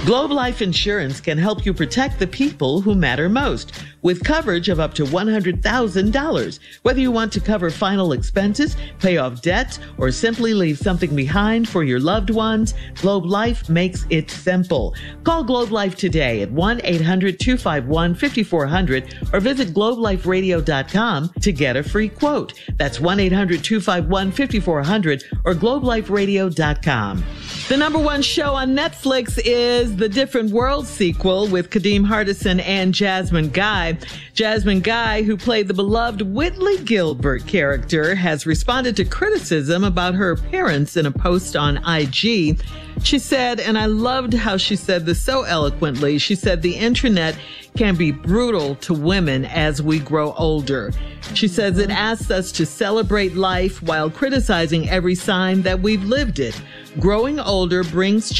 Globe Life Insurance can help you protect the people who matter most with coverage of up to $100,000. Whether you want to cover final expenses, pay off debts, or simply leave something behind for your loved ones, Globe Life makes it simple. Call Globe Life today at 1-800-251-5400 or visit globeliferadio.com to get a free quote. That's 1-800-251-5400 or globeliferadio.com. The number one show on Netflix is The Different World sequel with Kadeem Hardison and Jasmine Guy. Jasmine Guy, who played the beloved Whitley Gilbert character, has responded to criticism about her appearance in a post on IG. She said, and I loved how she said this so eloquently, she said, the internet can be brutal to women as we grow older. She says it asks us to celebrate life while criticizing every sign that we've lived it. Growing older brings